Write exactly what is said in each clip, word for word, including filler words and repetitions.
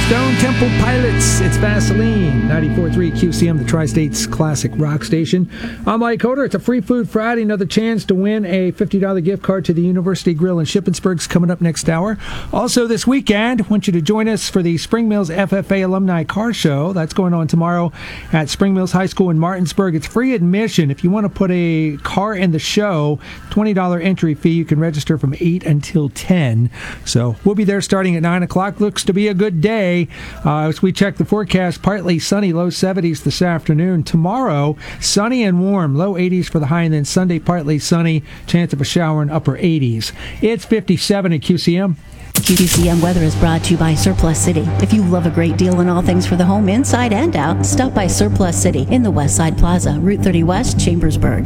Stone Temple Pilots, it's Vaseline. ninety-four point three Q C M, the Tri-State's classic rock station. I'm Mike Hoder. It's a Free Food Friday. Another chance to win a fifty dollars gift card to the University Grill in Shippensburg's coming up next hour. Also this weekend, I want you to join us for the Spring Mills F F A Alumni Car Show. That's going on tomorrow at Spring Mills High School in Martinsburg. It's free admission. If you want to put a car in the show, twenty dollars entry fee. You can register from eight until ten. So we'll be there starting at nine o'clock. Looks to be a good day. Uh, as we check the forecast, partly sunny, low seventies this afternoon. Tomorrow, sunny and warm, low eighties for the high, and then Sunday, partly sunny, chance of a shower in upper eighties. It's fifty-seven at Q C M. Q C M Weather is brought to you by Surplus City. If you love a great deal on all things for the home, inside and out, stop by Surplus City in the West Side Plaza, Route thirty West, Chambersburg.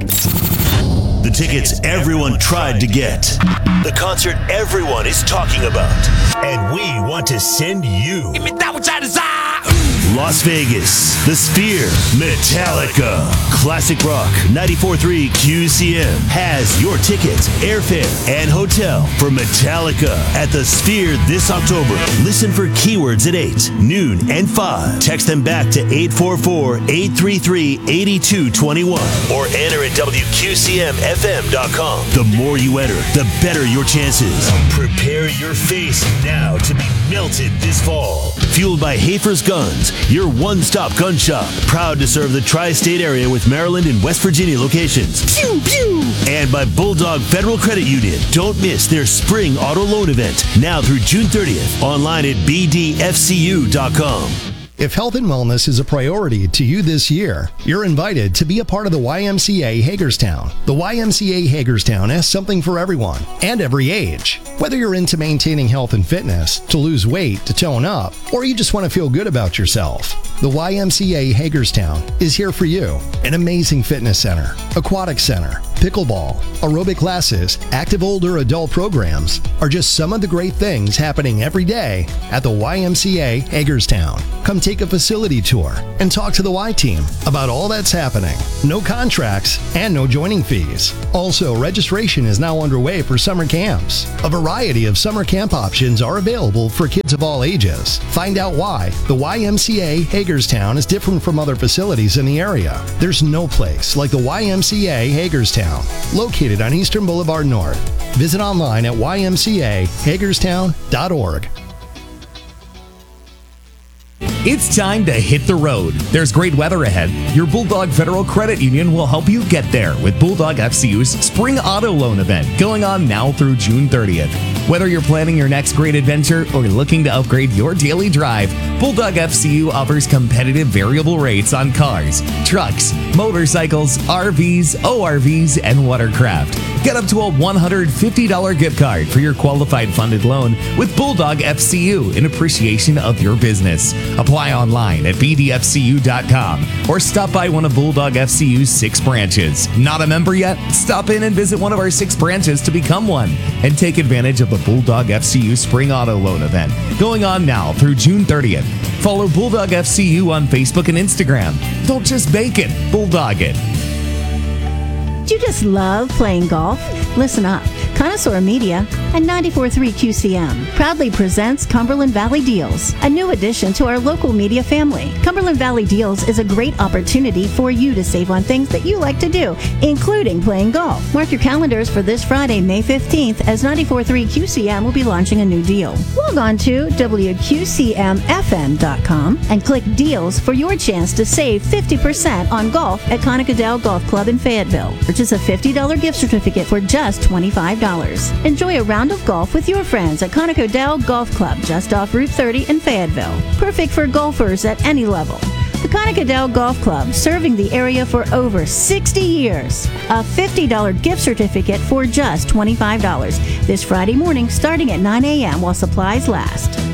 The tickets everyone tried to get. The concert everyone is talking about. And we want to send you. Give me that which I desire. Las Vegas, The Sphere, Metallica. Classic Rock ninety-four point three Q C M has your tickets, airfare, and hotel for Metallica at The Sphere this October. Listen for keywords at eight, noon, and five. Text them back to eight four four, eight three three, eight two two one or enter at W Q C M F M dot com. The more you enter, the better your chances. Prepare your face now to be melted this fall. Fueled by Hafer's Guns, your one-stop gun shop. Proud to serve the tri-state area with Maryland and West Virginia locations. Pew, pew. And by Bulldog Federal Credit Union. Don't miss their spring auto loan event now through June thirtieth. Online at B D F C U dot com. If health and wellness is a priority to you this year, you're invited to be a part of the Y M C A Hagerstown. The Y M C A Hagerstown has something for everyone and every age. Whether you're into maintaining health and fitness, to lose weight, to tone up, or you just want to feel good about yourself, the Y M C A Hagerstown is here for you. An amazing fitness center, aquatic center, pickleball, aerobic classes, active older adult programs are just some of the great things happening every day at the Y M C A Hagerstown. Come take a facility tour and talk to the Y team about all that's happening. No contracts and no joining fees. Also, registration is now underway for summer camps. A variety of summer camp options are available for kids of all ages. Find out why the Y M C A Hagerstown is different from other facilities in the area. There's no place like the Y M C A Hagerstown, located on Eastern Boulevard North. Visit online at Y M C A Hagerstown dot org. It's time to hit the road. There's great weather ahead. Your Bulldog Federal Credit Union will help you get there with Bulldog F C U's Spring Auto Loan event going on now through June thirtieth. Whether you're planning your next great adventure or looking to upgrade your daily drive, Bulldog F C U offers competitive variable rates on cars, trucks, motorcycles, R Vs, O R Vs, and watercraft. Get up to a one hundred fifty dollars gift card for your qualified funded loan with Bulldog F C U in appreciation of your business. Apply online at B D F C U dot com or stop by one of Bulldog F C U's six branches. Not a member yet? Stop in and visit one of our six branches to become one and take advantage of the Bulldog F C U Spring Auto Loan event going on now through June thirtieth. Follow Bulldog F C U on Facebook and Instagram. Don't just bake it, Bulldog it. Do you just love playing golf? Listen up. Connoisseur Media and ninety-four point three Q C M proudly presents Cumberland Valley Deals, a new addition to our local media family. Cumberland Valley Deals is a great opportunity for you to save on things that you like to do, including playing golf. Mark your calendars for this Friday, May fifteenth, as ninety-four point three Q C M will be launching a new deal. Log on to W Q C M F M dot com and click Deals for your chance to save fifty percent on golf at Conoco Golf Club in Fayetteville. Purchase a fifty dollars gift certificate for just twenty-five dollars. Enjoy a round of golf with your friends at Conoco Golf Club just off Route thirty in Fayetteville. Perfect for golfers at any level. The Conoco Golf Club, serving the area for over sixty years. A fifty dollars gift certificate for just twenty-five dollars. This Friday morning starting at nine a.m. while supplies last.